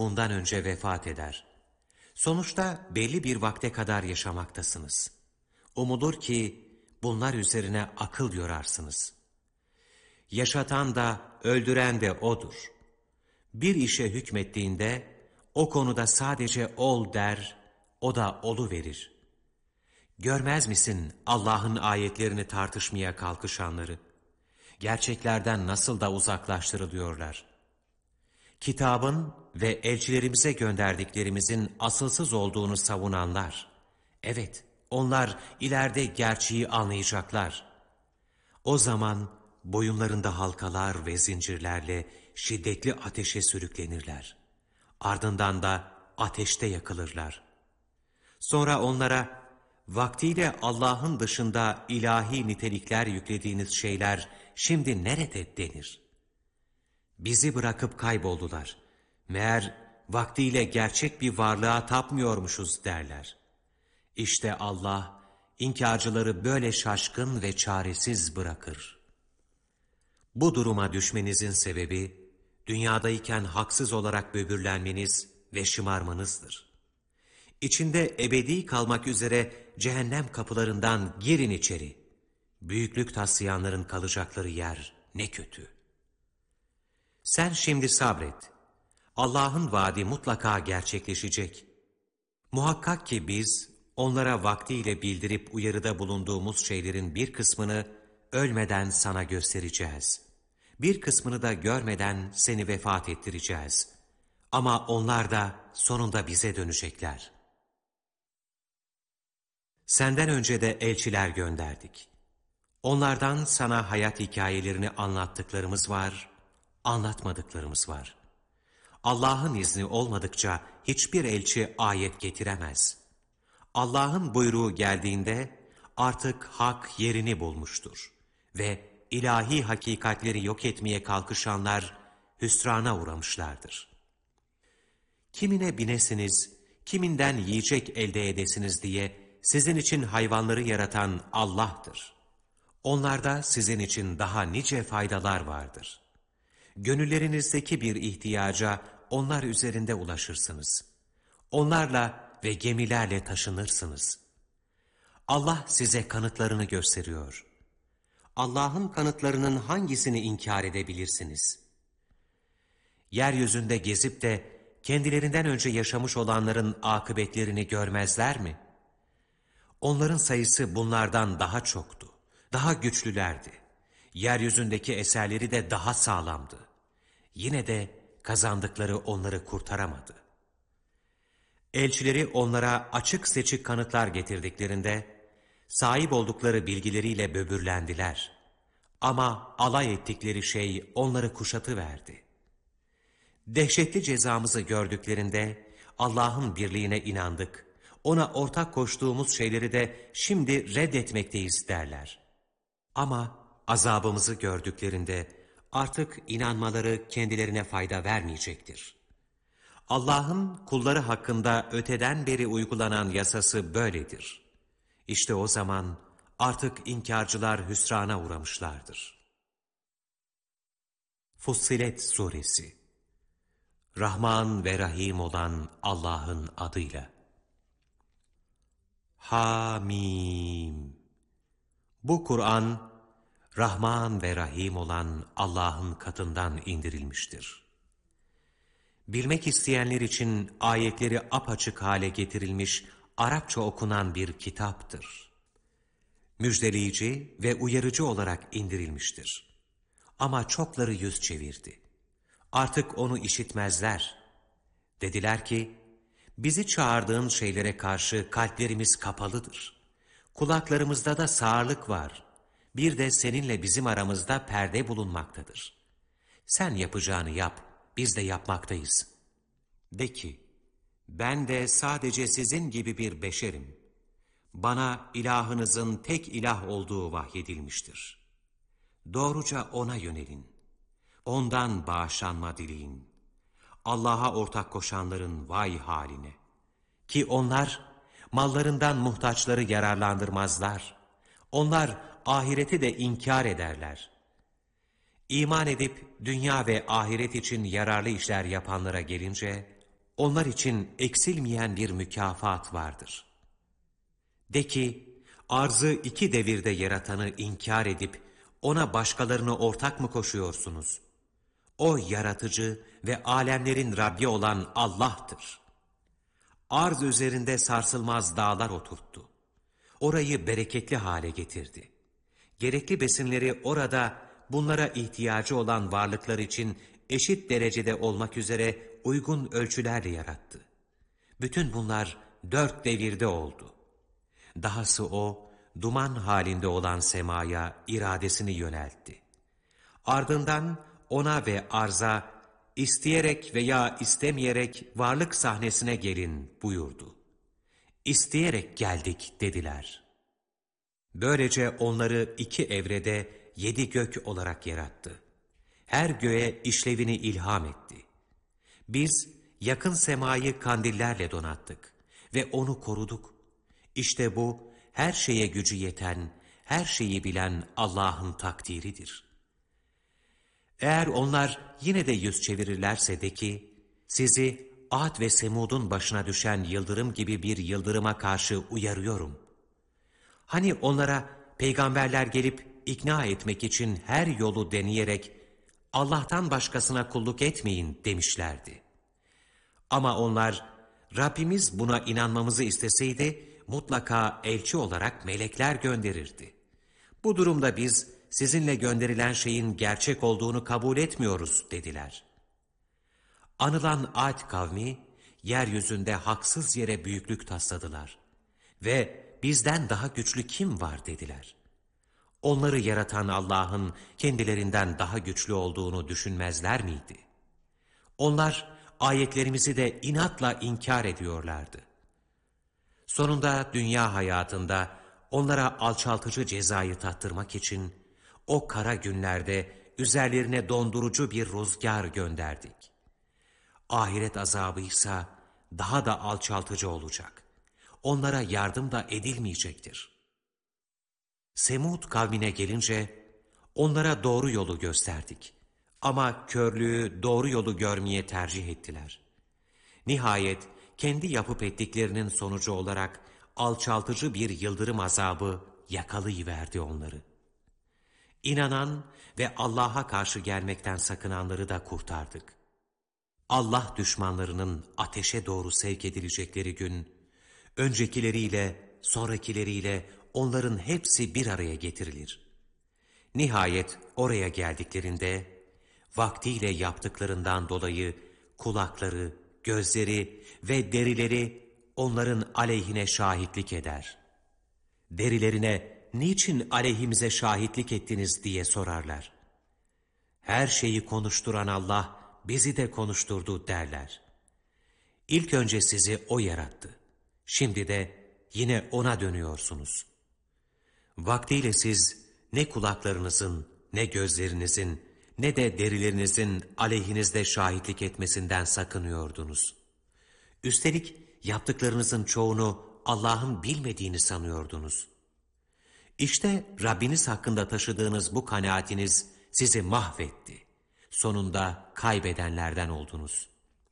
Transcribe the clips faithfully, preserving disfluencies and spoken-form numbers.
bundan önce vefat eder. Sonuçta belli bir vakte kadar yaşamaktasınız. Umudur ki bunlar üzerine akıl yorarsınız. Yaşatan da öldüren de O'dur. Bir işe hükmettiğinde o konuda sadece ol der, o da oluverir. Görmez misin Allah'ın ayetlerini tartışmaya kalkışanları? Gerçeklerden nasıl da uzaklaştırılıyorlar. Kitabın ve elçilerimize gönderdiklerimizin asılsız olduğunu savunanlar, evet, onlar ileride gerçeği anlayacaklar. O zaman boyunlarında halkalar ve zincirlerle şiddetli ateşe sürüklenirler. Ardından da ateşte yakılırlar. Sonra onlara, vaktiyle Allah'ın dışında ilahi nitelikler yüklediğiniz şeyler şimdi nerede denir? Bizi bırakıp kayboldular. Meğer vaktiyle gerçek bir varlığa tapmıyormuşuz derler. İşte Allah, inkarcıları böyle şaşkın ve çaresiz bırakır. Bu duruma düşmenizin sebebi, dünyadayken haksız olarak böbürlenmeniz ve şımarmanızdır. İçinde ebedi kalmak üzere cehennem kapılarından girin içeri. Büyüklük taslayanların kalacakları yer ne kötü. Sen şimdi sabret. Allah'ın vaadi mutlaka gerçekleşecek. Muhakkak ki biz onlara vaktiyle bildirip uyarıda bulunduğumuz şeylerin bir kısmını ölmeden sana göstereceğiz. Bir kısmını da görmeden seni vefat ettireceğiz. Ama onlar da sonunda bize dönecekler. Senden önce de elçiler gönderdik. Onlardan sana hayat hikayelerini anlattıklarımız var, anlatmadıklarımız var. Allah'ın izni olmadıkça hiçbir elçi ayet getiremez. Allah'ın buyruğu geldiğinde artık hak yerini bulmuştur. Ve ilahi hakikatleri yok etmeye kalkışanlar hüsrana uğramışlardır. Kimine binesiniz, kiminden yiyecek elde edesiniz diye sizin için hayvanları yaratan Allah'tır. Onlarda sizin için daha nice faydalar vardır. Gönüllerinizdeki bir ihtiyaca onlar üzerinde ulaşırsınız. Onlarla ve gemilerle taşınırsınız. Allah size kanıtlarını gösteriyor. Allah'ın kanıtlarının hangisini inkar edebilirsiniz? Yeryüzünde gezip de kendilerinden önce yaşamış olanların akıbetlerini görmezler mi? Onların sayısı bunlardan daha çoktu, daha güçlülerdi. Yeryüzündeki eserleri de daha sağlamdı. Yine de kazandıkları onları kurtaramadı. Elçileri onlara açık seçik kanıtlar getirdiklerinde, sahip oldukları bilgileriyle böbürlendiler. Ama alay ettikleri şey onları kuşatıverdi. Dehşetli cezamızı gördüklerinde Allah'ın birliğine inandık, ona ortak koştuğumuz şeyleri de şimdi reddetmekteyiz derler. Ama azabımızı gördüklerinde artık inanmaları kendilerine fayda vermeyecektir. Allah'ın kulları hakkında öteden beri uygulanan yasası böyledir. İşte o zaman artık inkarcılar hüsrana uğramışlardır. Fussilet Suresi. Rahman ve Rahim olan Allah'ın adıyla. Hamim. Bu Kur'an, Rahman ve Rahim olan Allah'ın katından indirilmiştir. Bilmek isteyenler için ayetleri apaçık hale getirilmiş, Arapça okunan bir kitaptır. Müjdeleyici ve uyarıcı olarak indirilmiştir. Ama çokları yüz çevirdi. Artık onu işitmezler. Dediler ki, bizi çağırdığın şeylere karşı kalplerimiz kapalıdır. Kulaklarımızda da sağırlık var. Bir de seninle bizim aramızda perde bulunmaktadır. Sen yapacağını yap, biz de yapmaktayız. De ki, ben de sadece sizin gibi bir beşerim. Bana ilahınızın tek ilah olduğu vahyedilmiştir. Doğruca ona yönelin. Ondan bağışlanma dileyin. Allah'a ortak koşanların vay haline. Ki onlar mallarından muhtaçları yararlandırmazlar. Onlar ahireti de inkar ederler. İman edip dünya ve ahiret için yararlı işler yapanlara gelince, onlar için eksilmeyen bir mükafat vardır. De ki, arzı iki devirde yaratanı inkar edip, ona başkalarını ortak mı koşuyorsunuz? O yaratıcı ve alemlerin Rabbi olan Allah'tır. Arz üzerinde sarsılmaz dağlar oturttu. Orayı bereketli hale getirdi. Gerekli besinleri orada bunlara ihtiyacı olan varlıklar için eşit derecede olmak üzere uygun ölçülerle yarattı. Bütün bunlar dört devirde oldu. Dahası o, duman halinde olan semaya iradesini yöneltti. Ardından ona ve arza, isteyerek veya istemeyerek varlık sahnesine gelin buyurdu. İsteyerek geldik dediler. Böylece onları iki evrede yedi gök olarak yarattı. Her göğe işlevini ilham etti. Biz yakın semayı kandillerle donattık ve onu koruduk. İşte bu her şeye gücü yeten, her şeyi bilen Allah'ın takdiridir. Eğer onlar yine de yüz çevirirlerse de ki, sizi Ad ve Semud'un başına düşen yıldırım gibi bir yıldırıma karşı uyarıyorum. Hani onlara peygamberler gelip ikna etmek için her yolu deneyerek Allah'tan başkasına kulluk etmeyin demişlerdi. Ama onlar Rabbimiz buna inanmamızı isteseydi mutlaka elçi olarak melekler gönderirdi. Bu durumda biz sizinle gönderilen şeyin gerçek olduğunu kabul etmiyoruz dediler. Anılan Ad kavmi yeryüzünde haksız yere büyüklük tasladılar ve bizden daha güçlü kim var dediler. Onları yaratan Allah'ın kendilerinden daha güçlü olduğunu düşünmezler miydi? Onlar ayetlerimizi de inatla inkar ediyorlardı. Sonunda dünya hayatında onlara alçaltıcı cezayı tattırmak için o kara günlerde üzerlerine dondurucu bir rüzgar gönderdik. Ahiret azabıysa daha da alçaltıcı olacak. Onlara yardım da edilmeyecektir. Semud kavmine gelince onlara doğru yolu gösterdik. Ama körlüğü doğru yolu görmeye tercih ettiler. Nihayet kendi yapıp ettiklerinin sonucu olarak alçaltıcı bir yıldırım azabı yakalayıverdi onları. İnanan ve Allah'a karşı gelmekten sakınanları da kurtardık. Allah düşmanlarının ateşe doğru sevk edilecekleri gün, öncekileriyle, sonrakileriyle onların hepsi bir araya getirilir. Nihayet oraya geldiklerinde, vaktiyle yaptıklarından dolayı kulakları, gözleri ve derileri onların aleyhine şahitlik eder. Derilerine niçin aleyhimize şahitlik ettiniz diye sorarlar. Her şeyi konuşturan Allah bizi de konuşturdu derler. İlk önce sizi O yarattı. Şimdi de yine O'na dönüyorsunuz. Vaktiyle siz ne kulaklarınızın, ne gözlerinizin, ne de derilerinizin aleyhinizde şahitlik etmesinden sakınıyordunuz. Üstelik yaptıklarınızın çoğunu Allah'ın bilmediğini sanıyordunuz. İşte Rabbiniz hakkında taşıdığınız bu kanaatiniz sizi mahvetti. Sonunda kaybedenlerden oldunuz.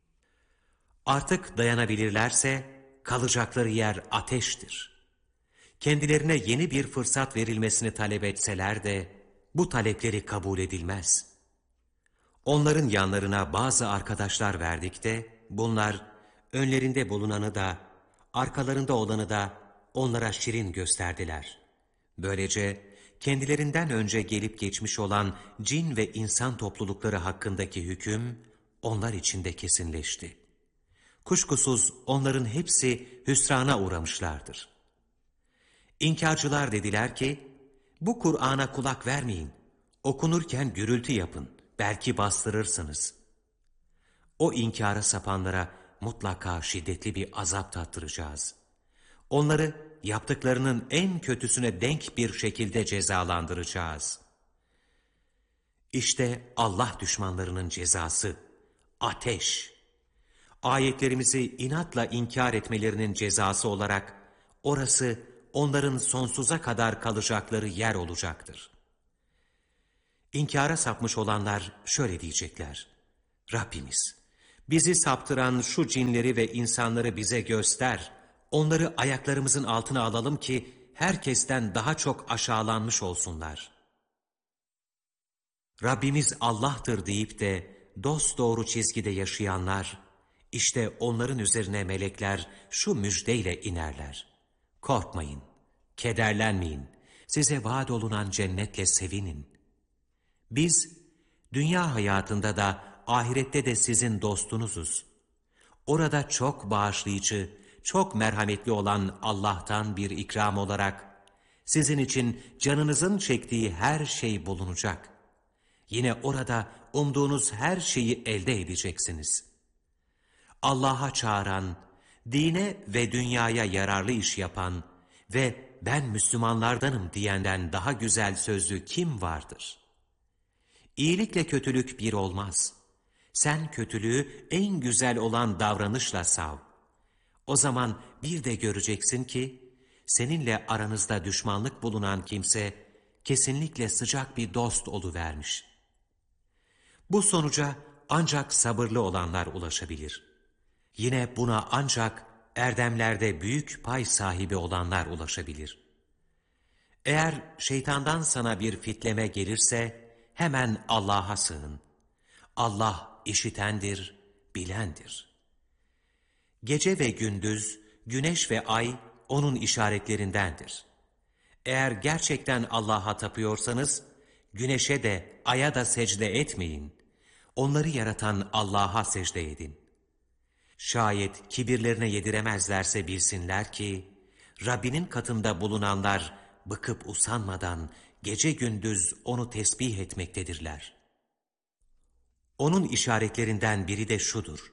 Artık dayanabilirlerse kalacakları yer ateştir. Kendilerine yeni bir fırsat verilmesini talep etseler de bu talepleri kabul edilmez. Onların yanlarına bazı arkadaşlar verdik de bunlar önlerinde bulunanı da arkalarında olanı da onlara şirin gösterdiler. Böylece kendilerinden önce gelip geçmiş olan cin ve insan toplulukları hakkındaki hüküm onlar için de kesinleşti. Kuşkusuz onların hepsi hüsrana uğramışlardır. İnkarcılar dediler ki, bu Kur'an'a kulak vermeyin, okunurken gürültü yapın, belki bastırırsınız. O inkara sapanlara mutlaka şiddetli bir azap tattıracağız. Onları yaptıklarının en kötüsüne denk bir şekilde cezalandıracağız. İşte Allah düşmanlarının cezası, ateş. Ayetlerimizi inatla inkar etmelerinin cezası olarak orası onların sonsuza kadar kalacakları yer olacaktır. İnkara sapmış olanlar şöyle diyecekler: Rabbimiz, Bizi saptıran şu cinleri ve insanları bize göster. Onları ayaklarımızın altına alalım ki herkesten daha çok aşağılanmış olsunlar. Rabbimiz Allah'tır deyip de dosdoğru çizgide yaşayanlar, işte onların üzerine melekler şu müjdeyle inerler. Korkmayın, kederlenmeyin, size vaat olunan cennetle sevinin. Biz dünya hayatında da ahirette de sizin dostunuzuz. Orada çok bağışlayıcı, çok merhametli olan Allah'tan bir ikram olarak sizin için canınızın çektiği her şey bulunacak. Yine orada umduğunuz her şeyi elde edeceksiniz. Allah'a çağıran, dine ve dünyaya yararlı iş yapan ve ben Müslümanlardanım diyenden daha güzel sözlü kim vardır? İyilikle kötülük bir olmaz. Sen kötülüğü en güzel olan davranışla sav. O zaman bir de göreceksin ki, seninle aranızda düşmanlık bulunan kimse, kesinlikle sıcak bir dost oluvermiş. Bu sonuca ancak sabırlı olanlar ulaşabilir. Yine buna ancak erdemlerde büyük pay sahibi olanlar ulaşabilir. Eğer şeytandan sana bir fitleme gelirse, hemen Allah'a sığın. Allah işitendir, bilendir. Gece ve gündüz, güneş ve ay onun işaretlerindendir. Eğer gerçekten Allah'a tapıyorsanız, güneşe de aya da secde etmeyin. Onları yaratan Allah'a secde edin. Şayet kibirlerine yediremezlerse bilsinler ki, Rabbinin katında bulunanlar bıkıp usanmadan gece gündüz onu tesbih etmektedirler. Onun işaretlerinden biri de şudur.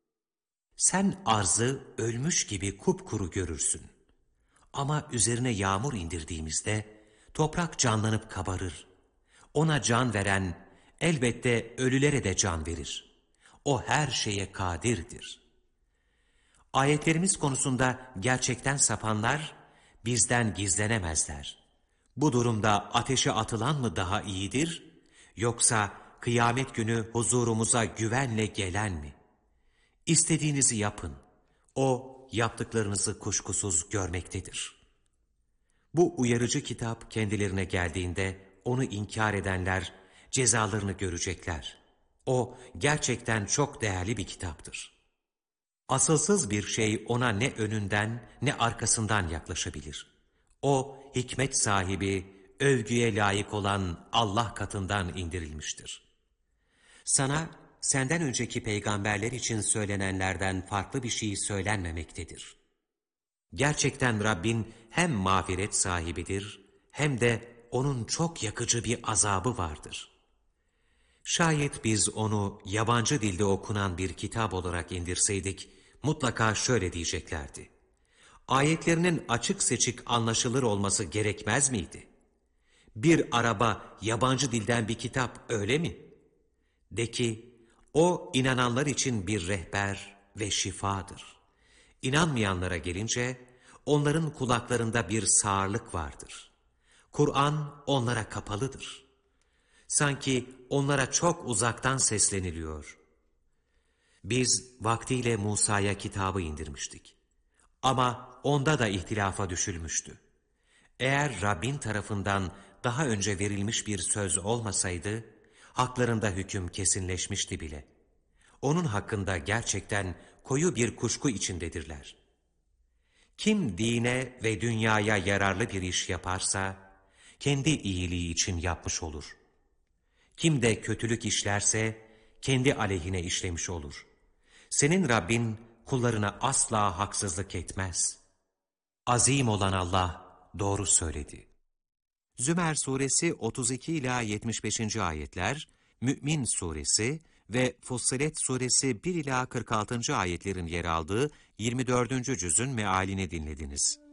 Sen arzı ölmüş gibi kupkuru görürsün. Ama üzerine yağmur indirdiğimizde toprak canlanıp kabarır. Ona can veren elbette ölülere de can verir. O her şeye kadirdir. Ayetlerimiz konusunda gerçekten sapanlar bizden gizlenemezler. Bu durumda ateşe atılan mı daha iyidir, yoksa kıyamet günü huzurumuza güvenle gelen mi? İstediğinizi yapın. O yaptıklarınızı kuşkusuz görmektedir. Bu uyarıcı kitap kendilerine geldiğinde onu inkar edenler cezalarını görecekler. O gerçekten çok değerli bir kitaptır. Asılsız bir şey ona ne önünden ne arkasından yaklaşabilir. O hikmet sahibi, övgüye layık olan Allah katından indirilmiştir. Sana senden önceki peygamberler için söylenenlerden farklı bir şey söylenmemektedir. Gerçekten Rabbin hem mağfiret sahibidir hem de onun çok yakıcı bir azabı vardır. Şayet biz onu yabancı dilde okunan bir kitap olarak indirseydik, mutlaka şöyle diyeceklerdi. Ayetlerinin açık seçik anlaşılır olması gerekmez miydi? Bir araba yabancı dilden bir kitap öyle mi? De ki, o inananlar için bir rehber ve şifadır. İnanmayanlara gelince, onların kulaklarında bir sağırlık vardır. Kur'an onlara kapalıdır. Sanki onlara çok uzaktan sesleniliyor. Biz vaktiyle Musa'ya kitabı indirmiştik. Ama onda da ihtilafa düşülmüştü. Eğer Rabbin tarafından daha önce verilmiş bir söz olmasaydı, haklarında hüküm kesinleşmişti bile. Onun hakkında gerçekten koyu bir kuşku içindedirler. Kim dine ve dünyaya yararlı bir iş yaparsa, kendi iyiliği için yapmış olur. Kim de kötülük işlerse, kendi aleyhine işlemiş olur. Senin Rabbin kullarına asla haksızlık etmez. Azim olan Allah doğru söyledi. Zümer suresi otuz iki ila yetmiş beşinci ayetler, Mü'min suresi ve Fussilet suresi bir ila kırk altıncı ayetlerin yer aldığı yirmi dördüncü cüzün mealini dinlediniz.